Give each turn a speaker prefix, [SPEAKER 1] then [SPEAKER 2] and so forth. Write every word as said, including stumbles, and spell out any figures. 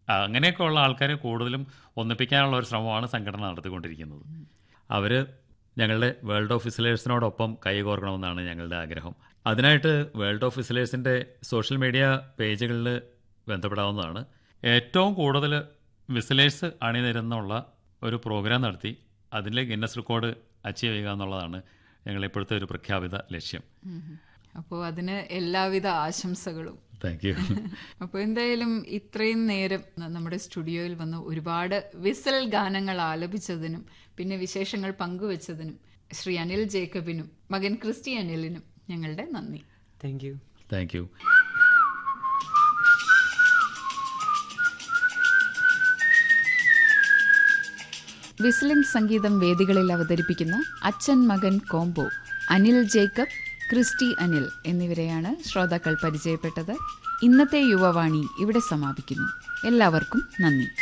[SPEAKER 1] അങ്ങനെയൊക്കെ ഉള്ള ആൾക്കാരെ കൂടുതലും ഒന്നിപ്പിക്കാനുള്ള ഒരു ശ്രമമാണ് സംഘടന നടത്തിക്കൊണ്ടിരിക്കുന്നത്. അവർ ഞങ്ങളുടെ വേൾഡ് ഓഫ് വിസിലേഴ്സിനോടൊപ്പം കൈകോർക്കണമെന്നാണ് ഞങ്ങളുടെ ആഗ്രഹം. അതിനായിട്ട് വേൾഡ് ഓഫ് വിസിലേഴ്സിൻ്റെ സോഷ്യൽ മീഡിയ പേജുകളിൽ ബന്ധപ്പെടാവുന്നതാണ്. ഏറ്റവും കൂടുതൽ വിസിലേഴ്സ് അണിനിരന്നുള്ള ഒരു പ്രോഗ്രാം നടത്തി അതിൽ ഗിന്നസ് റെക്കോർഡ് അച്ചീവ് ചെയ്യുക എന്നുള്ളതാണ് ഞങ്ങളുടെ ഇപ്പോഴത്തെ ഒരു പ്രഖ്യാപിത ലക്ഷ്യം.
[SPEAKER 2] അപ്പോൾ അതിന് എല്ലാവിധ ആശംസകളും.
[SPEAKER 1] Thank you.
[SPEAKER 2] അപ്പോൾ എന്തായാലും ഇത്രയും നേരം നമ്മുടെ സ്റ്റുഡിയോയിൽ വന്ന് ഒരുപാട് വിസിൽ ഗാനങ്ങൾ ആലപിച്ചതിനും പിന്നെ വിശേഷങ്ങൾ പങ്കുവച്ചതിനും ശ്രീ അനിൽ ജേക്കബിനും മകൻ ക്രിസ്റ്റി അനിലിനും ഞങ്ങളുടെ നന്ദി.
[SPEAKER 3] Thank you.
[SPEAKER 1] Thank you.
[SPEAKER 2] Whistling സംഗീതം വേദികളിൽ അവതരിപ്പിക്കുന്ന അച്ഛൻ മകൻ combo Anil Jacob, Christy Anil എന്നിവരെയാണ് ശ്രോതാക്കൾ പരിചയപ്പെട്ടത്. ഇന്നത്തെ യുവവാണി ഇവിടെ സമാപിക്കുന്നു. എല്ലാവർക്കും നന്ദി.